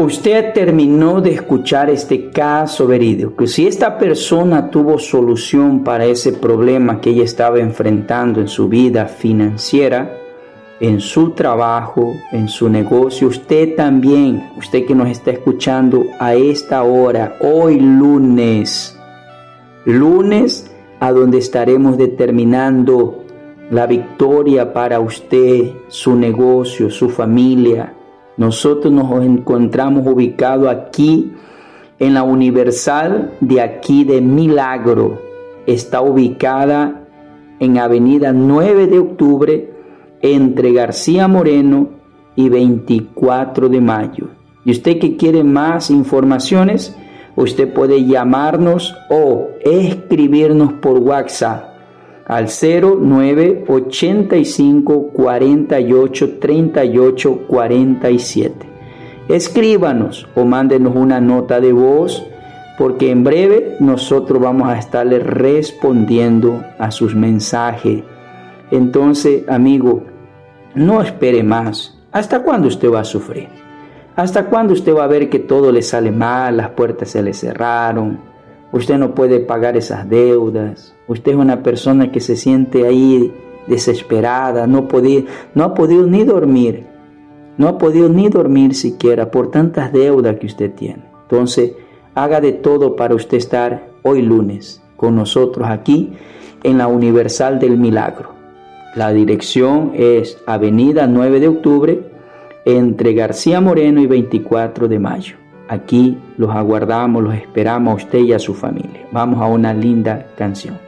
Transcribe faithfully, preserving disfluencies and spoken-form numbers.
usted terminó de escuchar este caso verídico. Si esta persona tuvo solución para ese problema que ella estaba enfrentando en su vida financiera, en su trabajo, en su negocio, usted también, usted que nos está escuchando a esta hora, hoy lunes, lunes a donde estaremos determinando la victoria para usted, su negocio, su familia. Nosotros nos encontramos ubicados aquí en la Universal de aquí de Milagro. Está ubicada en Avenida nueve de octubre entre García Moreno y veinticuatro de mayo. Y usted que quiere más informaciones, usted puede llamarnos o escribirnos por WhatsApp al cero nueve ochenta y cinco cuarenta y ocho treinta y ocho cuarenta y siete. Escríbanos o mándenos una nota de voz, porque en breve nosotros vamos a estarle respondiendo a sus mensajes. Entonces, amigo, no espere más. ¿Hasta cuándo usted va a sufrir? ¿Hasta cuándo usted va a ver que todo le sale mal, las puertas se le cerraron, usted no puede pagar esas deudas, usted es una persona que se siente ahí desesperada, no, podía, no ha podido ni dormir, no ha podido ni dormir siquiera por tantas deudas que usted tiene? Entonces, haga de todo para usted estar hoy lunes con nosotros aquí en la Universal del Milagro. La dirección es Avenida nueve de octubre, entre García Moreno y veinticuatro de mayo. Aquí los aguardamos, los esperamos a usted y a su familia. Vamos a una linda canción.